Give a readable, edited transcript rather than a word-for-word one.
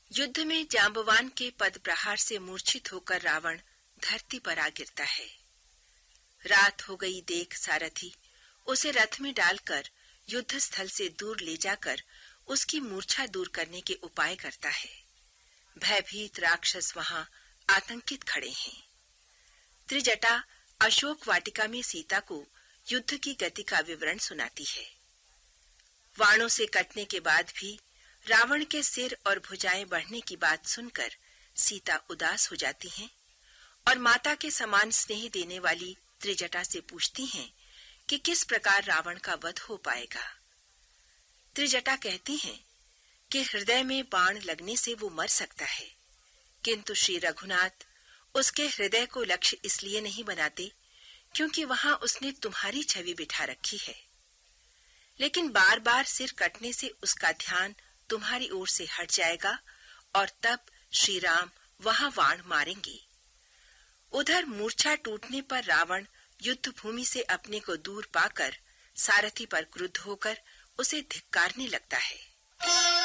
युद्ध में जांबवान के पद प्रहार से मूर्छित होकर रावण धरती पर आ गिरता है। रात हो गई देख सारथी उसे रथ में डालकर युद्ध स्थल से दूर ले जाकर उसकी मूर्छा दूर करने के उपाय करता है। भयभीत राक्षस वहां आतंकित खड़े हैं। त्रिजटा अशोक वाटिका में सीता को युद्ध की गति का विवरण सुनाती है। वाणों से कटने के बाद भी रावण के सिर और भुजाएं बढ़ने की बात सुनकर सीता उदास हो जाती हैं और माता के समान स्नेह देने वाली त्रिजटा से पूछती हैं कि किस प्रकार रावण का वध हो पाएगा। त्रिजटा कहती हैं कि हृदय में बाण लगने से वो मर सकता है, किंतु श्री रघुनाथ उसके हृदय को लक्ष्य इसलिए नहीं बनाते क्योंकि वहां उसने तुम्हारी छवि बिठा रखी है। लेकिन बार बार सिर कटने से उसका ध्यान तुम्हारी ओर से हट जाएगा और तब श्री राम वहां वाण मारेंगे। उधर मूर्छा टूटने पर रावण युद्ध भूमि से अपने को दूर पाकर सारथी पर क्रुद्ध होकर उसे धिक्कारने लगता है।